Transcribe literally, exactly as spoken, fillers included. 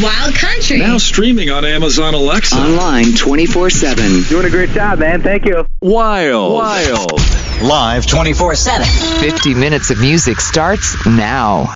Wild Country. Now streaming on Amazon Alexa. Online twenty-four seven. Doing a great job, man. Thank you. Wild. Wild. Live twenty-four seven. fifty minutes of music starts now.